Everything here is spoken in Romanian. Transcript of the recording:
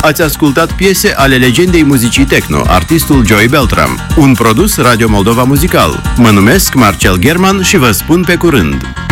Ați ascultat piese ale legendei muzicii techno, artistul Joey Beltram. Un produs Radio Moldova Muzical. Mă numesc Marcel German și vă spun pe curând!